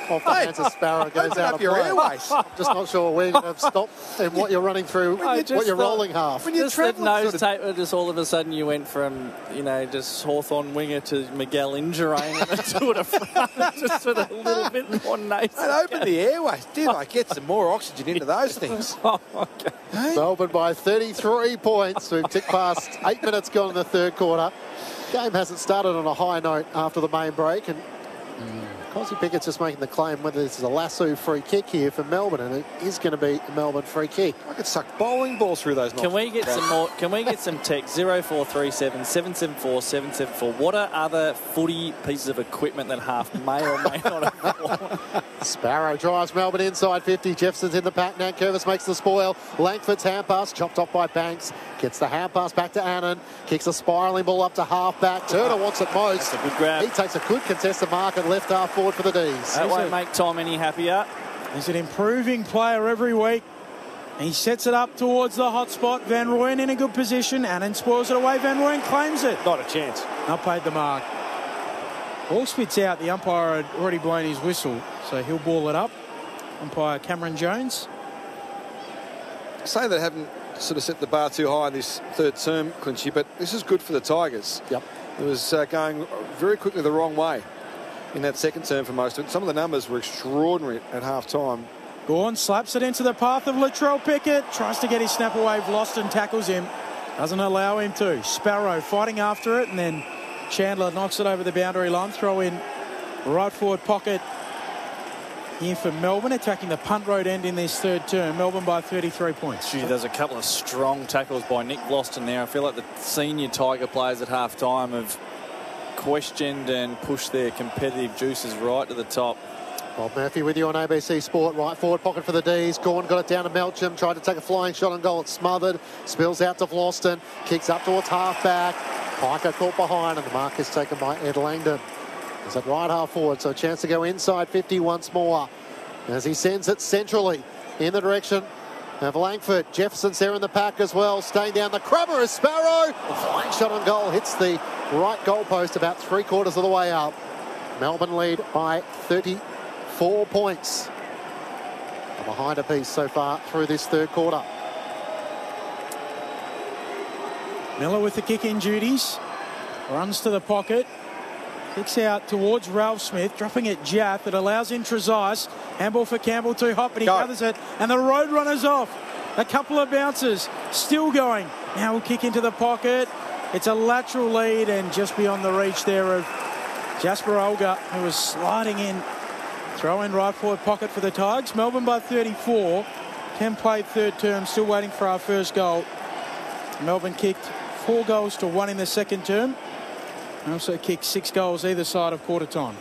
off the hands of Sparrow, goes Open out up of your play. airways. I'm just not sure where you're going to stop and what you're running through, what you're rolling half. When you just the nose taper, just all of a sudden you went from, just Hawthorn winger to Miguel Indurain and the Tour de France, just with a little bit more nose. And open the airways. Did I get some more oxygen into those things? Okay. Hey? Melbourne by 33 points. We've ticked past 8 minutes gone in the third quarter. Game hasn't started on a high note after the main break, and Cosy Pickett's just making the claim whether this is a lasso free kick here for Melbourne, and it is going to be a Melbourne free kick. I could suck bowling balls through those. Can we get some more? Can we get some text? 0437 774 774. What are other footy pieces of equipment that half may or may not have worn? Sparrow drives Melbourne inside 50. Jefferson's in the pack. Nankervis makes the spoil. Langford's hand pass chopped off by Banks. Gets the hand pass back to Annan. Kicks a spiralling ball up to half back. Turner wants it most. That's a good grab. He takes a good contested mark and left half forward for the D's. That won't make Tom any happier. He's an improving player every week. He sets it up towards the hot spot. Van Rooyen in a good position. Annan spoils it away. Van Rooyen claims it. Not a chance. Not paid the mark. Ball spits out. The umpire had already blown his whistle, so he'll ball it up. Umpire Cameron Jones. Say they haven't sort of set the bar too high in this third term, Clinchy, but this is good for the Tigers. Yep. It was going very quickly the wrong way in that second term for most of it. Some of the numbers were extraordinary at half-time. Gawn slaps it into the path of Latrell Pickett. Tries to get his snap away. Vlauston tackles him. Doesn't allow him to. Sparrow fighting after it, and then Chandler knocks it over the boundary line. Throw in right forward pocket here for Melbourne, attacking the punt road end in this third term. Melbourne by 33 points. Gee, there's a couple of strong tackles by Nick Vlauston there. I feel like the senior Tiger players at half-time have questioned and pushed their competitive juices right to the top. Bob Murphy with you on ABC Sport. Right forward pocket for the D's. Gawn got it down to Melcham. Tried to take a flying shot on goal. It's smothered. Spills out to Vlauston. Kicks up towards half-back. Piker caught behind, and the mark is taken by Ed Langdon. Is at right half forward, so a chance to go inside 50 once more as he sends it centrally in the direction of Langford. Jefferson's there in the pack as well, staying down. The crabber is Sparrow. A flying shot on goal hits the right goalpost about 3/4 of the way up. Melbourne lead by 34 points. A behind a piece so far through this third quarter. Miller with the kick in duties. Runs to the pocket. Kicks out towards Ralph Smith, dropping it Jaff. It allows in Trezise. Handball for Campbell, too hot, but he gathers it. And the Roadrunner's off. A couple of bounces. Still going. Now we'll kick into the pocket. It's a lateral lead and just beyond the reach there of Jasper Olga, who was sliding in. Throw in right forward pocket for the Tigers. Melbourne by 34. 10 played third term. Still waiting for our first goal. Melbourne kicked 4 goals to 1 in the second term. And also kicked 6 goals either side of quarter time.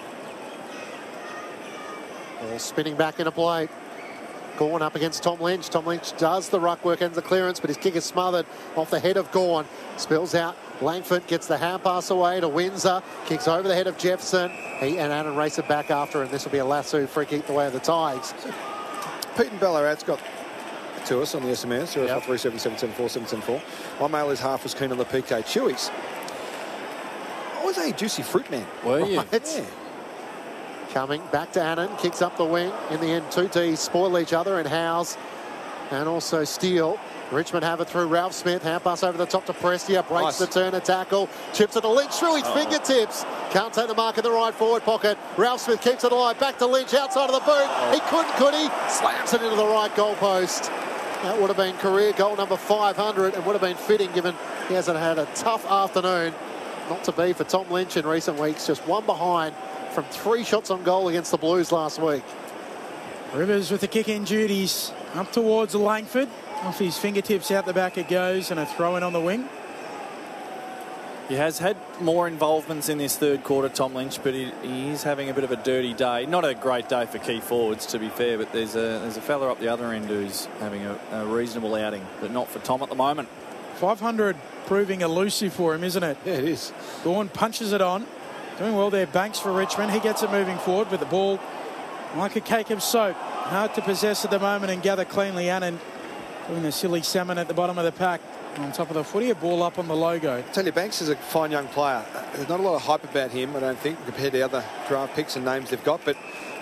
Ball spinning back into play. Gawn up against Tom Lynch. Tom Lynch does the ruck work, ends the clearance, but his kick is smothered off the head of Gawn. Spills out. Langford gets the hand pass away to Windsor. Kicks over the head of Jefferson. He and Annan race it back after, and this will be a lasso free kick the way of the Tigers. Pete and Ballarat's got to us on the SMS, 0437 774 774. My mail is half as keen on the PK Chewies. I was a juicy fruit man. Were you? Right. Yeah. Coming back to Annan, kicks up the wing. In the end, 2 Ds spoil each other, and Howes and also Steele. Richmond have it through Ralph Smith. Hand pass over the top to Prestia. Breaks the turn and tackle. Chips it to Lynch through his fingertips. Can't take the mark in the right forward pocket. Ralph Smith keeps it alive. Back to Lynch outside of the boot. He couldn't, could he? Slams it into the right goalpost. That would have been career goal number 500 and would have been fitting given he hasn't had a tough afternoon. Not to be for Tom Lynch in recent weeks. Just one behind from 3 shots on goal against the Blues last week. Rivers with the kick in duties. Up towards Langford. Off his fingertips out the back it goes, and a throw in on the wing. He has had more involvements in this third quarter, Tom Lynch, but he is having a bit of a dirty day. Not a great day for key forwards, to be fair, but there's a fella up the other end who's having a reasonable outing, but not for Tom at the moment. 500 proving elusive for him, isn't it? Yeah, it is. Gawn punches it on. Doing well there, Banks for Richmond. He gets it moving forward, but the ball like a cake of soap. Hard to possess at the moment and gather cleanly. Annan doing the silly salmon at the bottom of the pack. On top of the footy, a ball up on the logo. I tell you, Banks is a fine young player. There's not a lot of hype about him, I don't think, compared to other draft picks and names they've got, but